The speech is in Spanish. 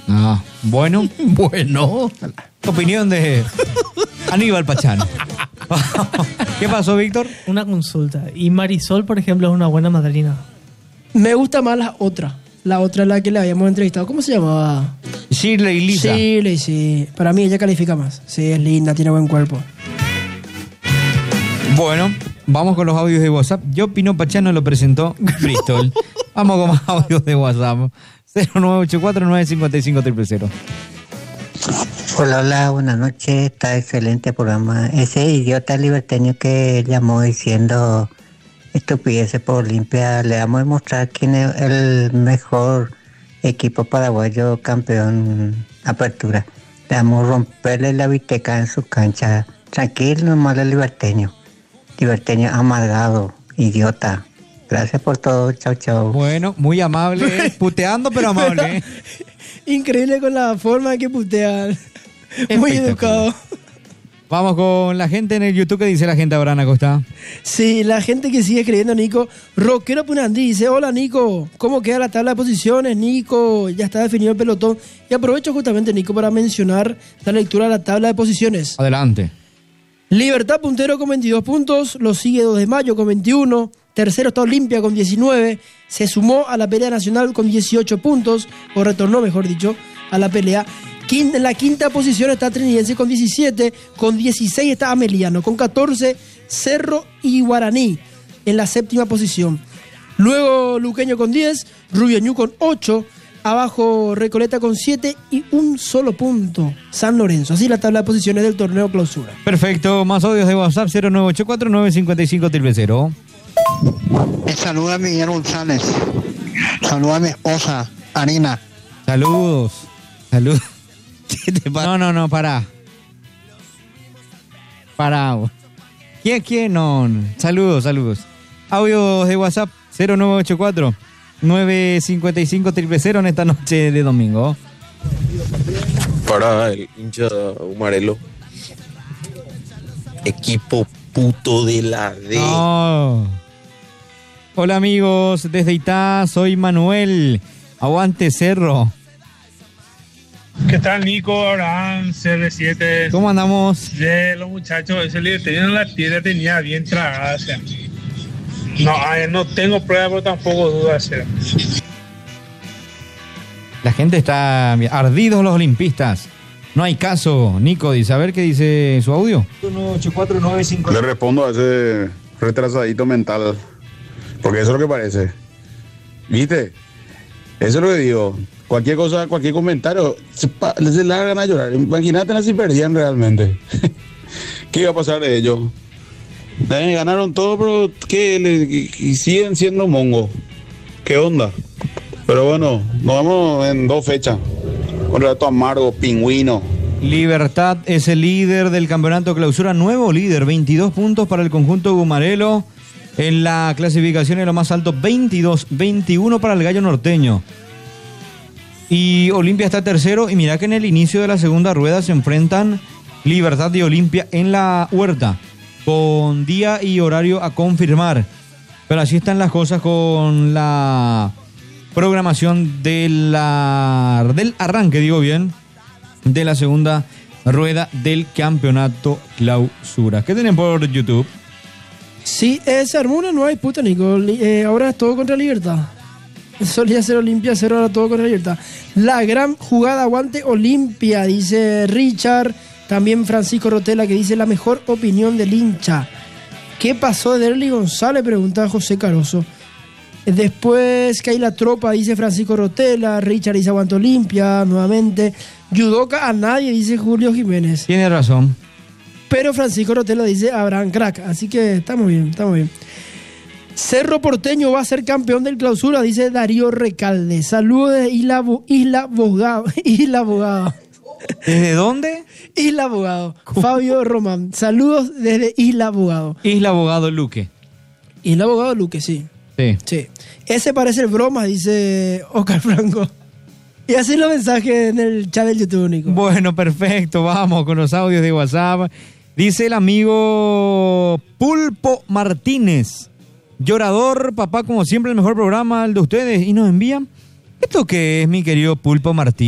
Ah, bueno. Bueno. Opinión de Aníbal Pachano. ¿Qué pasó, Víctor? Una consulta. Y Marisol, por ejemplo, es una buena madrina. Me gusta más la otra. La otra es la que le habíamos entrevistado. ¿Cómo se llamaba? Shirley Lisa. Shirley, sí. Para mí ella califica más. Sí, es linda, tiene buen cuerpo. Bueno, vamos con los audios de WhatsApp. Yo, Pino Pachano, lo presentó Bristol. Vamos con más audios de WhatsApp. 0984-955-000. Hola, hola, buenas noches. Está excelente programa. Ese idiota liberteño que llamó diciendo estupideces por Olimpia, le vamos a demostrar quién es el mejor equipo paraguayo campeón apertura. Le vamos a romperle la bisteca en su cancha. Tranquilo, normal el liberteño. Liberteño amargado, idiota. Gracias por todo, chao, chao. Bueno, muy amable, puteando pero amable. Increíble con la forma en que putean. Muy educado. Vamos con la gente en el YouTube. ¿Qué dice la gente, Abraham Acosta? Sí, la gente que sigue escribiendo, Nico. Roquero Punandí dice: hola, Nico, ¿cómo queda la tabla de posiciones, Nico? Ya está definido el pelotón. Y aprovecho justamente, Nico, para mencionar la lectura de la tabla de posiciones. Adelante. Libertad puntero con 22 puntos, lo sigue 2 de Mayo con 21, tercero está Olimpia con 19, se sumó a la pelea nacional con 18 puntos, o retornó, mejor dicho, a la pelea. En la quinta posición está Trinidense con 17, con 16 está Ameliano, con 14 Cerro y Guaraní en la séptima posición. Luego Luqueño con 10, Rubioñú con 8, abajo Recoleta con 7 y un solo punto San Lorenzo. Así la tabla de posiciones del torneo clausura. Perfecto, más audios de WhatsApp 0984-955-000. Me saluda Miguel González. Saluda a mi esposa, Arina. Saludos. Saludos. ¿Qué te pasa? No, pará. ¿Quién? No. Saludos. Audios de WhatsApp 0984-955-000 en esta noche de domingo. Para el hincha Humarelo. Equipo puto de la D. No. Hola amigos, desde Itá, soy Manuel. Aguante Cerro. ¿Qué tal, Nico? Abraham, CR7. ¿Cómo andamos? Los muchachos, ese liberteño en la tierra tenía bien tragada, o sea. No tengo pruebas, pero tampoco dudas, o sea. La gente está ardidos los olimpistas. No hay caso, Nico dice. A ver qué dice su audio. 98495. Le respondo a ese retrasadito mental. Porque eso es lo que parece. ¿Viste? Eso es lo que digo. Cualquier cosa, cualquier comentario, se largan a llorar. Imagínate si perdían realmente. ¿Qué iba a pasar de ellos? Ganaron todo, pero y siguen siendo mongos. ¿Qué onda? Pero bueno, nos vamos en 2 fechas. Con Relato Amargo, Pingüino. Libertad es el líder del campeonato clausura, nuevo líder, 22 puntos para el conjunto Gumarelo. En la clasificación en lo más alto, 22, 21 para el Gallo Norteño. Y Olimpia está tercero, y mira que en el inicio de la segunda rueda se enfrentan Libertad y Olimpia en la Huerta, con día y horario a confirmar. Pero así están las cosas con la programación del arranque, de la segunda rueda del campeonato clausura. ¿Qué tienen por YouTube? Sí, se armó una nueva disputa, Nico. Ahora es todo contra Libertad. Solía ser Olimpia, 0, ahora todo contra Libertad. La gran jugada, aguante Olimpia, dice Richard. También Francisco Rotela, que dice la mejor opinión del hincha. ¿Qué pasó de Derly González? Pregunta José Caroso. Después que hay la tropa, dice Francisco Rotela. Richard dice aguante Olimpia, nuevamente. Yudoka a nadie, dice Julio Jiménez. Tiene razón. Pero Francisco Rotela dice Abraham crack. Así que estamos bien. Cerro Porteño va a ser campeón del clausura, dice Darío Recalde. Saludos de Isla Abogado. ¿Desde dónde? Isla Abogado. Fabio Román. Saludos desde Isla Abogado. Isla Abogado Luque. Isla Abogado Luque, sí. Sí. Ese parece el broma, dice Oscar Franco. Y así los mensajes en el chat del YouTube, Nico. Bueno, perfecto. Vamos con los audios de WhatsApp. Dice el amigo Pulpo Martínez. Llorador, papá, como siempre, el mejor programa, el de ustedes. Y nos envían. ¿Esto qué es, mi querido Pulpo Martínez?